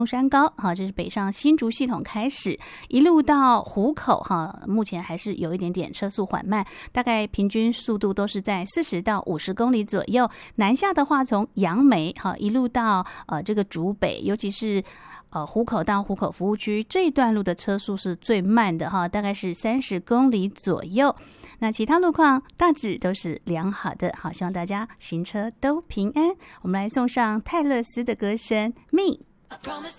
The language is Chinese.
山高这是北上新竹系统开始，一路到湖口目前还是有一点点车速缓慢，大概平均速度都是在40到50公里左右。南下的话，从杨梅一路到这个竹北，尤其是湖口到湖口服务区这一段路的车速是最慢的大概是30公里左右。那其他路况大致都是良好的，希望大家行车都平安。我们来送上泰勒斯的歌声《Me》。I promise